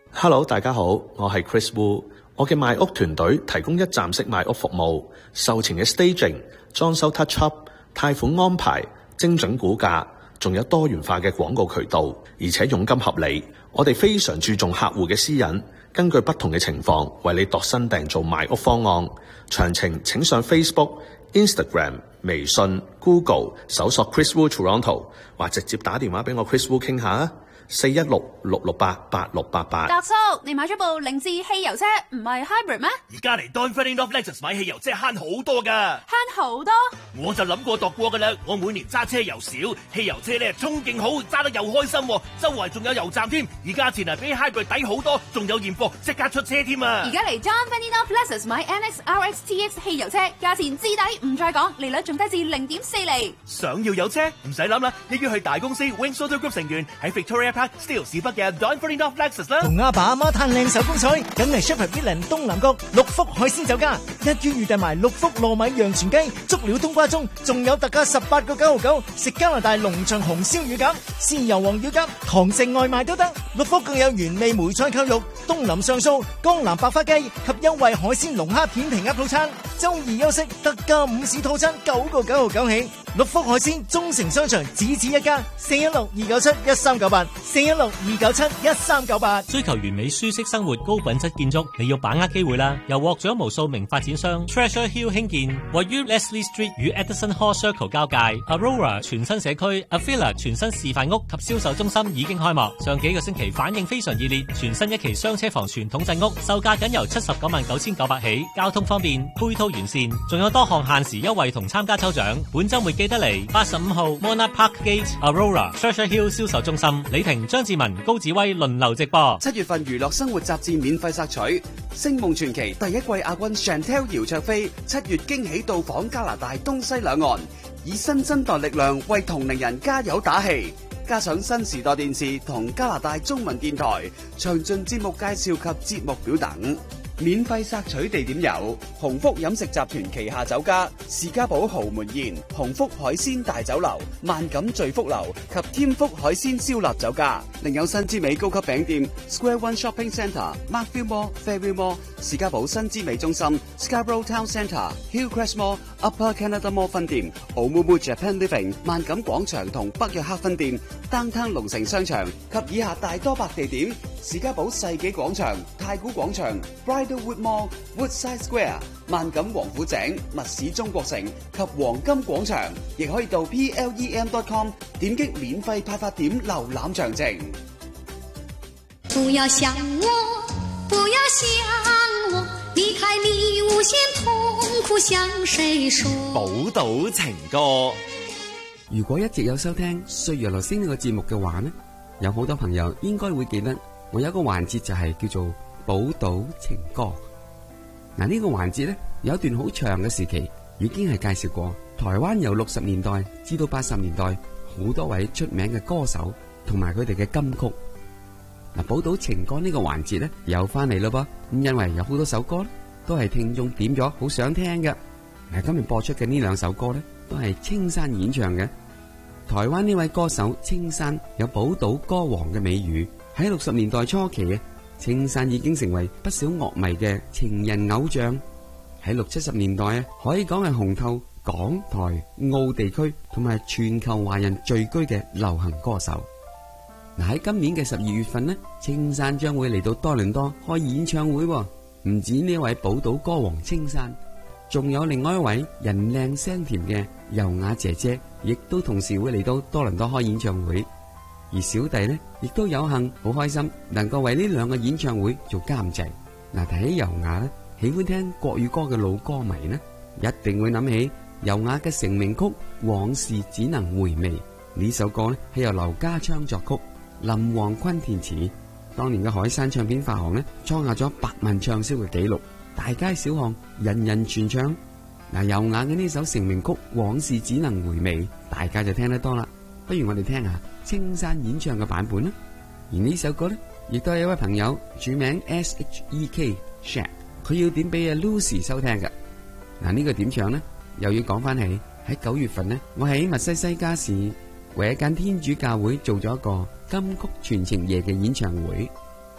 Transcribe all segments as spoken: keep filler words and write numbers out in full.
Hello， 大家好，我係 Chris Wu。我嘅賣屋團隊提供一站式賣屋服務，售前嘅 staging、裝修 touch up、貸款安排、精準估價，仲有多元化嘅廣告渠道，而且佣金合理。我哋非常注重客戶嘅私隱，根據不同嘅情況為你度身訂造賣屋方案。詳情請上 Facebook、Instagram、微信、Google 搜索 Chris Wu Toronto， 或直接打電話俾我 Chris Wu 傾下啊！四一六六六八八六八八。 達叔，你買咗部凌志汽油車，唔係 hybrid 咩？ 而家嚟 Don Ferdinand Lexus 買汽油車慳好多噶， 慳好多。 我就諗過度過噶啦，我每年揸車又少，汽油車咧衝勁好，揸得又開心，周圍仲有油站添，而價錢啊比 hybrid 抵好多，仲有現貨即刻出車添啊！ 而家嚟 Don Ferdinand Lexus 買 N X R X T X 汽油車，價錢至抵唔再講，利率仲低至零點四厘。 想要有車唔使諗啦，一於去大公司 Wings Auto Group 成員喺 Victoria Still 市北嘅 Don Ferdinand Lexus 啦， 同阿爸阿媽嘆靚手風彩，梗係 Shepherd Villan 東南角六福海鮮酒家，一於預訂埋六福糯米洋全雞、足料冬瓜盅，仲有特價十八個九毫九，食加拿大農場紅燒乳鴿、豉油皇乳鴿，堂食外賣都得。六福更有原味梅菜扣肉、東林上素、江南百花雞及優惠海鮮龍蝦片皮鴨套餐，周二休息特價午市套餐九個九毫九起。六福海鮮中城商場只此一家，四一六二九七一三九八，四一六二九七一三九八。 追求完美舒適生活、高品質建築，你要把握機會啦！由獲獎無數名發展商 Treasure Hill 興建，位於 Leslie Street 與 Edison Hall Circle 交界 Aurora 全新社區 Avila 全新示範屋及銷售中心已經開幕，上幾個星期反應非常熱烈。全新一期雙車房傳統鎮屋，售價僅由七十九萬九千九百起，交通方便，配套完善，仲有多項限時優惠同參加抽獎。本週末記得嚟八十五號 Monarch Park Gate Aurora Treasure Hill 銷售中心，李婷、張志文、高子威輪流直播。 七月份娛樂生活雜誌免費索取，《星夢傳奇》第一季亞軍 Chantel 姚焯菲七月驚喜到訪加拿大東西兩岸，以新生代力量為同齡人加油打氣。加上新時代電視同加拿大中文電台詳盡節目介紹及節目表等。免費索取地點有鴻福飲食集團旗下酒家士嘉堡豪門宴、鴻福海鮮大酒樓、萬錦聚福樓及添福海鮮燒臘酒家，另有新之美高級餅店 Square One Shopping Centre、Markville Mall、Fairview Mall、士嘉堡新之美中心、Scarborough Town Centre、Hillcrest Mall、Upper Canada Mall 分店、Oumuamua Japan Living、萬錦廣場同北約克分店、Downtown 龍城商場及以下大多百地點：士嘉堡世紀廣場、太古廣場、Bridlewood Mall、Woodside Square、萬錦王府井、密市中國城及黃金廣場，亦可以到 P L E M dot com 點擊免費派發點瀏覽詳情。 不要想我，不要想我，離開你無限痛苦向誰說？ 寶島情歌。 如果一直有收聽歲月流星呢個節目嘅話呢，有好多朋友應該會記得我有一個環節就係叫做寶島情歌。嗱，呢個環節呢，有一段好長嘅時期已經係介紹過台灣由六十年代至到八十年代好多位出名嘅歌手同埋佢哋嘅金曲。嗱，寶島情歌呢個環節呢，又翻嚟咯噃，咁因為有好多首歌都係聽眾點咗好想聽嘅。嗱，今日播出嘅呢兩首歌呢，都係青山演唱嘅。台灣呢位歌手青山有寶島歌王嘅美譽，喺六十年代初期嘅青山已經成為不少樂迷嘅情人偶像。喺六七十年代啊，可以講係紅透港台澳地區同埋全球華人聚居嘅流行歌手。嗱，喺今年嘅十二月份呢，青山將會嚟到多倫多開演唱會。唔止呢位寶島歌王青山，仲有另外一位人靚聲甜嘅尤雅姐姐，亦都同時會嚟到多倫多開演唱會。而小弟呢，亦都有幸好開心，能夠為呢兩個演唱會做監製。嗱，提起尤雅呢，喜歡聽國語歌嘅老歌迷呢，一定會諗起尤雅嘅成名曲《往事只能回味》。呢首歌呢，係由劉家昌作曲，林黃坤填詞。當年嘅海山唱片發行呢，創下咗百萬暢銷嘅紀錄，大街小巷人人傳唱。嗱，尤雅嘅呢首成名曲《往事只能回味》，大家就聽得多啦。不如我哋聽下青山演唱嘅版本啦。而呢首歌呢，亦都係一位朋友署名 S H E K Shaq， 佢要點俾阿 Lucy 收聽嘅。嗱，呢個點唱呢，又要講翻起喺九月份呢，我喺密西西加市為一間天主教會做咗一個金曲傳情夜嘅演唱會。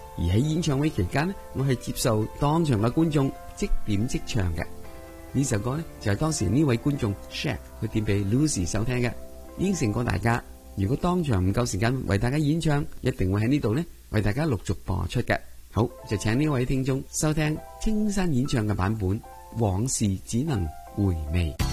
而喺演唱會期間呢，我係接受當場嘅觀眾即點即唱嘅。呢首歌呢，就係當時呢位觀眾 Shaq 佢點俾 Lucy 收聽嘅，應承過大家，如果當場唔夠時間為大家演唱，一定會喺呢度呢為大家陸續播出嘅。好，就請呢位聽眾收聽青山演唱嘅版本《往事只能回味》。